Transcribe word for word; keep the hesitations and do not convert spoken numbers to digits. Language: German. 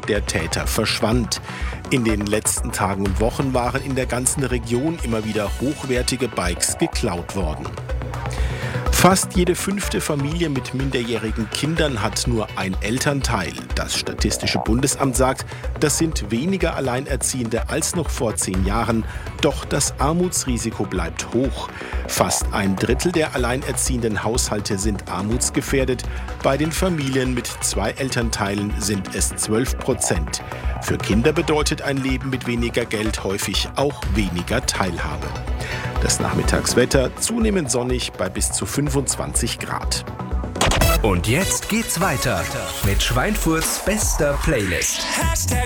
der Täter verschwand. In den letzten Tagen und Wochen waren in der ganzen Region immer wieder hochwertige Bikes geklaut worden. Fast jede fünfte Familie mit minderjährigen Kindern hat nur ein Elternteil. Das Statistische Bundesamt sagt, das sind weniger Alleinerziehende als noch vor zehn Jahren. Doch das Armutsrisiko bleibt hoch. Fast ein Drittel der alleinerziehenden Haushalte sind armutsgefährdet. Bei den Familien mit zwei Elternteilen sind es zwölf Prozent. Für Kinder bedeutet ein Leben mit weniger Geld häufig auch weniger Teilhabe. Das Nachmittagswetter zunehmend sonnig bei bis zu fünfundzwanzig Grad. Und jetzt geht's weiter mit Schweinfurts bester Playlist.